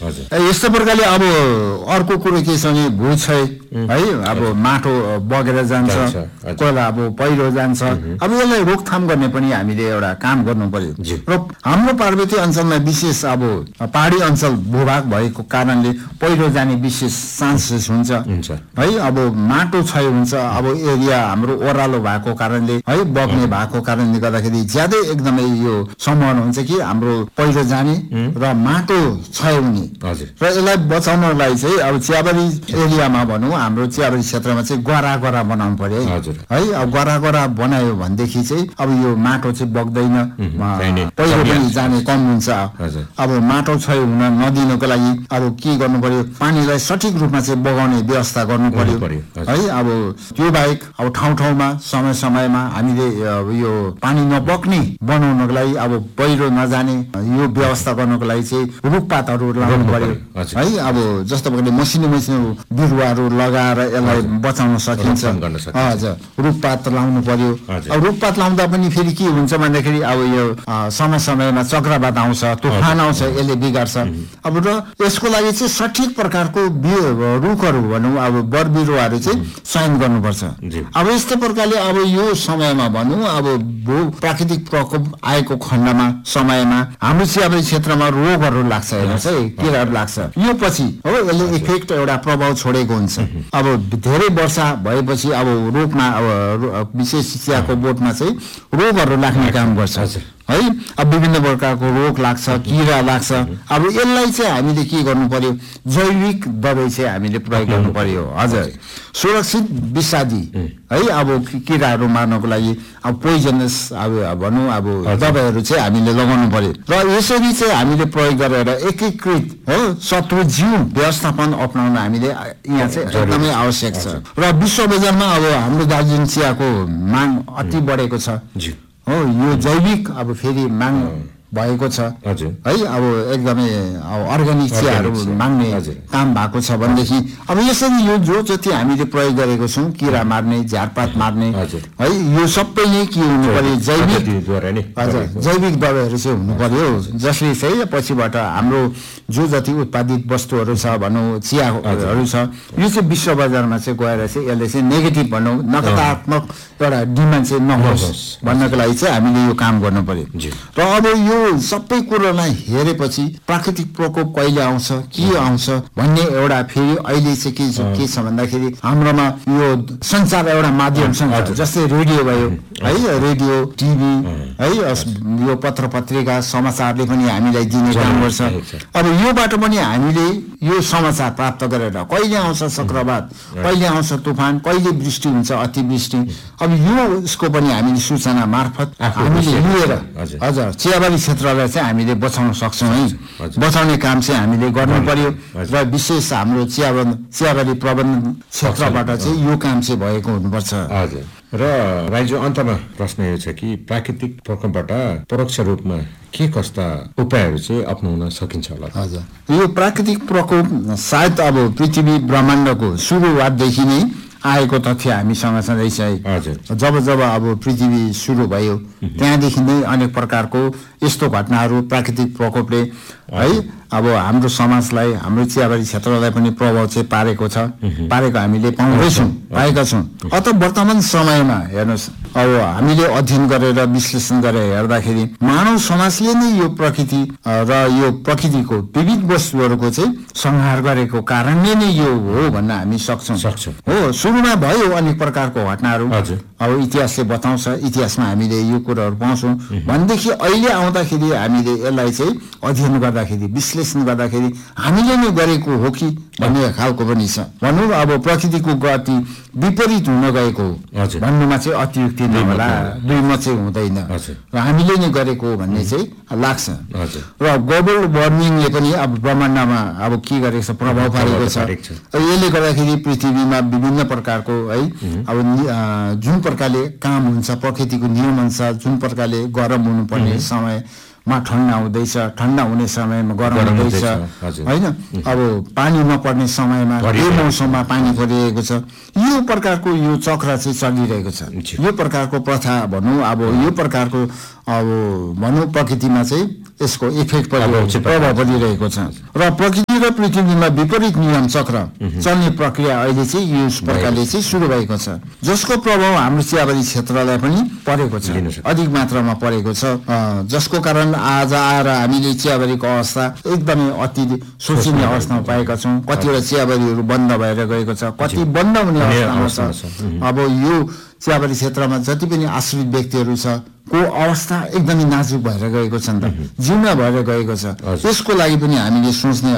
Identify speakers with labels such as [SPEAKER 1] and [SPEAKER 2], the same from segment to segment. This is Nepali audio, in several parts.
[SPEAKER 1] यस्तो प्रकारले अब अर्को कुरो के छ भने भूक्षय है अब माटो बगेर जान्छ कोला अब पहिरो जान्छ अब यसलाई रोकथाम गर्ने पनि हामीले एउटा काम गर्नु पर्यो र हाम्रो पार्वतीय अञ्चलमा विशेष अब पहाडी अञ्चल भूभाग भएको कारणले पहिरो जाने विशेष चान्सेस हुन्छ है अब माटो क्षय हुन्छ अब एरिया हाम्रो ओह्रालो भएको कारणले है बग्ने भएको कारणले गर्दाखेरि ज्यादै एकदमै यो सम्भावना हुन्छ कि हाम्रो पहिरो जाने र माटो क्षय हुने र यसलाई बचाउनलाई चाहिँ अब चियाबारी एरियामा भनौँ हाम्रो चियाबारी क्षेत्रमा चाहिँ गरा बनाउनु पर्यो है अब गरा बनायो भनेदेखि चाहिँ अब यो माटो चाहिँ बग्दैन पहिरो पनि जाने कम हुन्छ अब माटो क्षय हुन नदिनको लागि अब के गर्नु पर्यो पानीलाई सठिक रूपमा चाहिँ बगाउने व्यवस्था गर्नु पर्यो है अब त्यो बाहेक अब ठाउँमा समयमा हामीले यो पानी नबग्ने बनाउनको लागि अब पहिरो नजाने यो व्यवस्था गर्नको लागि चाहिँ रुखपातहरू लगाउनु पर्यो है अब जस्तो प्रकारले मसिनो बिरुवाहरू लगाएर यसलाई बचाउन सकिन्छ हजुर रुखपात लाउनु पर्यो अब रुखपात लाउँदा पनि फेरि के हुन्छ भन्दाखेरि अब यो समयमा चक्रवात आउँछ तुफान आउँछ यसले बिगार्छ अब र यसको लागि चाहिँ सठिक प्रकारको रुखहरू भनौँ अब बर बिरुवाहरू चाहिँ चयन गर्नुपर्छ अब यस्तो प्रकारले अब यो समयमा भनौँ अब प्राकृतिक प्रकोप आएको खण्डमा समयमा हाम्रो चियाबारी क्षेत्रमा रोगहरू लाग्छ हेर्नुहोस् है किराहरू लाग्छ यो पछि हो यसले इफेक्ट एउटा प्रभाव छोडेको हुन्छ अब धेरै वर्षा भएपछि अब रोगमा अब विशेष चियाको बोटमा चाहिँ रोगहरू लाग्ने काम गर्छ है अब विभिन्न प्रकारको रोग लाग्छ किरा लाग्छ अब यसलाई चाहिँ हामीले के गर्नु पर्यो जैविक दबाई चाहिँ हामीले प्रयोग गर्नु पर्यो हजुर सुरक्षित विषादी है अब किराहरू मार्नको लागि अब पोइजनस अब भनौँ अब दबाईहरू चाहिँ हामीले लगाउनु पर्यो र यसरी चाहिँ हामीले प्रयोग गरेर एकीकृत हो शत्रु जीव व्यवस्थापन अपनाउन हामीले यहाँ चाहिँ एकदमै आवश्यक छ र विश्व बजारमा अब हाम्रो दार्जिलिङ चियाको माग अति बढेको छ हो यो जैविक अब फेरि माग भएको छ है अब एकदमै अब अर्ग्यानिक चियाहरू माग्ने काम भएको छ भनेदेखि अब यसरी यो जो जति हामीले प्रयोग गरेको छौँ किरा मार्ने झारपात मार्ने है यो सबै नै के हुनु पर्यो जैविक दबाईहरू चाहिँ हुनु पर्यो जसले चाहिँ पछिबाट हाम्रो जो जति उत्पादित वस्तुहरू छ भनौँ चियाहरू छ यो चाहिँ विश्व बजारमा चाहिँ गएर चाहिँ यसले चाहिँ नेगेटिभ भनौँ नकारात्मक एउटा डिमान्ड चाहिँ नहोस् भन्नको लागि चाहिँ हामीले यो काम गर्नु पर्यो र अब यो सबै कुरोलाई हेरेपछि प्राकृतिक प्रकोप कहिले आउँछ के आउँछ भन्ने एउटा फेरि अहिले चाहिँ के छ भन्दाखेरि हाम्रोमा यो संचार एउटा माध्यम छ जस्तै रेडियो भयो है रेडियो टिभी है यो पत्र पत्रिका समाचारले पनि हामीलाई दिने काम गर्छ अब योबाट पनि हामीले यो समाचार प्राप्त गरेर कहिले आउँछ चक्रवात कहिले आउँछ तुफान कहिले वृष्टि हुन्छ अतिवृष्टि अब यो उसको पनि हामीले सूचना मार्फत हामीले लिएर हजुर चियाबारी क्षेत्रलाई चाहिँ हामीले बचाउन सक्छौँ है बचाउने काम चाहिँ हामीले गर्नु पर्यो र विशेष हाम्रो चियाबारी प्रबन्धन क्षेत्रबाट चाहिँ यो काम चाहिँ भएको हुनुपर्छ
[SPEAKER 2] र राइजो अन्तमा प्रश्न यो छ कि प्राकृतिक प्रकोपबाट परोक्ष रूपमा के कस्ता उपायहरू चाहिँ अपनाउन सकिन्छ होला
[SPEAKER 1] हजुर यो प्राकृतिक प्रकोप सायद अब पृथ्वी ब्रह्माण्डको सुरुवातदेखि नै आएको तथ्य हामीसँग छँदैछ है जब अब पृथ्वी सुरु भयो त्यहाँदेखि नै अनेक प्रकारको यस्तो घटनाहरू प्राकृतिक प्रकोपले है अब हाम्रो समाजलाई हाम्रो चियाबारी क्षेत्रलाई पनि प्रभाव चाहिँ पारेको हामीले पाएका छौँ अत वर्तमान समयमा हेर्नुहोस् अब हामीले अध्ययन गरेर विश्लेषण गरेर हेर्दाखेरि मानव समाजले नै यो प्रकृति र यो प्रकृतिको विविध वस्तुहरूको चाहिँ संहार गरेको कारणले नै यो हो भन्न हामी सक्छौँ हो सुरुमा भयो अनेक प्रकारको घटनाहरू अब इतिहासले बताउँछ इतिहासमा हामीले यो कुराहरू पाउँछौँ भनेदेखि अहिले आउँदाखेरि हामीले यसलाई चाहिँ अध्ययन गर्दाखेरि विश्लेषण गर्दाखेरि हामीले नै गरेको हो कि भन्ने खालको पनि छ भनौँ अब प्रकृतिको गति विपरीत हुन गएको हो भन्नुमा चाहिँ अतियुक्ति नै होला दुईमा चाहिँ हुँदैन र हामीले नै गरेको हो भन्ने चाहिँ लाग्छ र ग्लोबल वार्मिङले पनि अब ब्रह्माण्डमा अब के गरेको छ प्रभाव पारेको छ यसले गर्दाखेरि पृथ्वीमा विभिन्न प्रकारको है अब जुन प्रकारले काम हुन्छ प्रकृतिको नियम अनुसार जुन प्रकारले गरम हुनुपर्ने समयमा ठन्डा हुँदैछ ठन्डा हुने समयमा गरम हुँदैछ होइन अब पानी नपर्ने समयमा यो मौसममा पानी परिरहेको छ यो प्रकारको यो चक्र चाहिँ चलिरहेको छ यो प्रकारको प्रथा भनौँ अब यो प्रकारको अब भनौँ प्रकृतिमा चाहिँ यसको इफेक्ट प्रभाव परिरहेको छ र प्रकृति र पृथ्वीमा विपरीत नियम चक्र चल्ने प्रक्रिया अहिले चाहिँ यो प्रकारले चाहिँ सुरु भएको छ, जसको प्रभाव हाम्रो चियाबारी क्षेत्रलाई पनि परेको छ, अधिक मात्रामा परेको छ, जसको कारण आज आएर हामीले चियाबारीको अवस्था एकदमै अति शोचनीय अवस्थामा पाएका छौँ। कतिवटा चियाबारीहरू बन्द भएर गएको छ, कति बन्द हुने अवस्थामा छ। अब यो चियाबारी क्षेत्रमा जति पनि आश्रित व्यक्तिहरू छ को अवस्था एकदमै नाजुक भएर गएको छ नि त, जिम्मा भएर गएको छ। त्यसको लागि पनि हामीले सोच्ने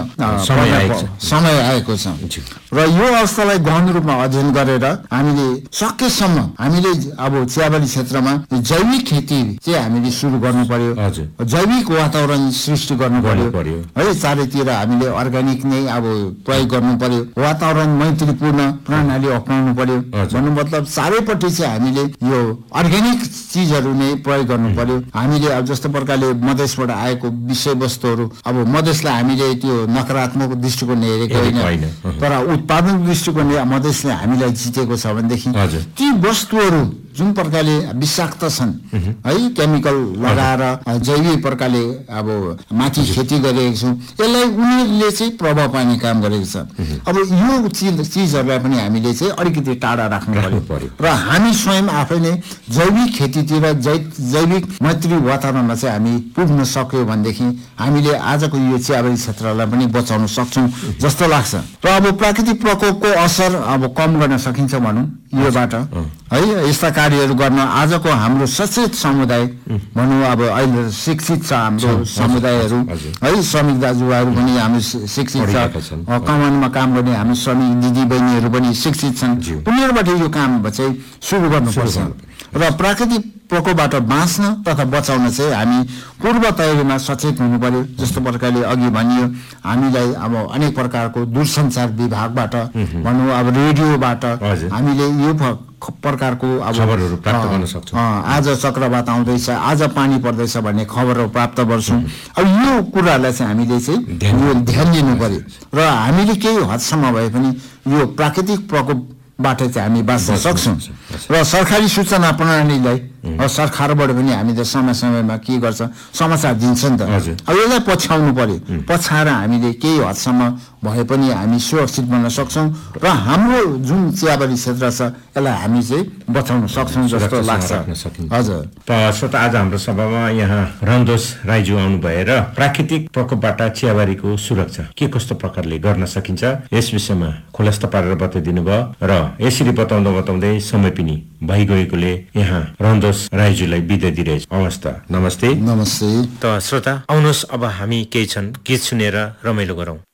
[SPEAKER 1] समय आएको छ र यो अवस्थालाई गहन रूपमा अध्ययन गरेर हामीले सकेसम्म हामीले अब चियाबारी क्षेत्रमा जैविक खेती चाहिँ हामीले सुरु गर्नु पर्यो, जैविक वातावरण सृष्टि गर्नु पर्यो है। चारैतिर हामीले अर्ग्यानिक नै अब प्रयोग गर्नु पर्यो, वातावरण मैत्रीपूर्ण प्रणाली अपनाउनु पर्यो। भन्नु मतलब चारैपट्टि चाहिँ हामीले यो अर्ग्यानिक चिजहरू नै प्रयोग गर्नु पर्यो। हामीले अब जस्तो प्रकारले मधेसबाट आएको विषयवस्तुहरू, अब मधेसलाई हामीले त्यो नकारात्मक दृष्टिकोणले हेरेको होइन, तर उत्पादन दृष्टिकोणले मधेसले हामीलाई जितेको छ भनेदेखि ती वस्तुहरू जुन प्रकारले विषाक्त छन् है, केमिकल लगाएर जैविक प्रकारले अब माथि खेती गरेको छौँ, यसलाई उनीहरूले चाहिँ प्रभाव पार्ने काम गरेको छ। अब यो चिजहरूलाई पनि हामीले चाहिँ अलिकति टाढा राख्नु पर्यो र हामी स्वयं आफै नै जैविक खेतीतिर जैविक मैत्री वातावरणमा चाहिँ हामी पुग्न सक्यौँ भनेदेखि हामीले आजको यो चियाबारी क्षेत्रलाई पनि बचाउन सक्छौँ जस्तो लाग्छ। र अब प्राकृतिक प्रकोपको असर अब कम गर्न सकिन्छ भनौँ योबाट है। यस्ता कार्यहरू गर्न आजको हाम्रो सचेत समुदाय भनौँ, अब अहिले शिक्षित छ हाम्रो समुदायहरू है, श्रमिक दाजुभाइहरू पनि हाम्रो शिक्षित छ, कमानमा काम गर्ने हाम्रो श्रमिक दिदी बहिनीहरू पनि शिक्षित छन्। उनीहरूबाट यो काम चाहिँ सुरु गर्नुपर्छ र प्राकृतिक प्रकोपबाट बाँच्न तथा बचाउन चाहिँ हामी पूर्व तयारीमा सचेत हुनु पर्यो। जस्तो प्रकारले अघि भनियो, हामीलाई अब अनेक प्रकारको दूरसञ्चार विभागबाट भनौँ, अब रेडियोबाट हामीले यो प्रकारको अब
[SPEAKER 2] खबरहरू प्राप्त गर्न सक्छौँ।
[SPEAKER 1] आज चक्रवात आउँदैछ, आज पानी पर्दैछ भन्ने खबरहरू प्राप्त गर्छौँ। अब यो कुराहरूलाई चाहिँ हामीले चाहिँ ध्यान दिनु पर्यो र हामीले केही हदसम्म भए पनि यो प्राकृतिक प्रकोपबाट चाहिँ हामी बाँच्न सक्छौँ। र सरकारी सूचना प्रणालीलाई सरकारबाट पनि हामीले समय समयमा के गर्छ, समाचार दिन्छ नि त। अब यसलाई पछ्याउनु पर्यो, पछ्याएर हामीले केही हदसम्म भए पनि हामी सुरक्षित बन्न सक्छौँ र हाम्रो जुन चियाबारी क्षेत्र छ यसलाई हामी चाहिँ बचाउन सक्छौँ जस्तो लाग्छ। हजुर
[SPEAKER 2] श्रोता, आज हाम्रो सभामा यहाँ रन्दोस राईज्यू आउनु भएर प्राकृतिक प्रकोपबाट चियाबारीको सुरक्षा के कस्तो प्रकारले गर्न सकिन्छ यस विषयमा खुलस्त पारेर बताइदिनु भयो र यसरी बताउँदै समय पनि भइगएकोले यहाँ रन्दोस राईज्यूलाई बिदा दिइरहेछ। अवस्था नमस्ते।
[SPEAKER 1] नमस्ते।
[SPEAKER 2] त श्रोता, आउनुहोस् अब हामी केही छन् गीत सुनेर रमाइलो गरौँ।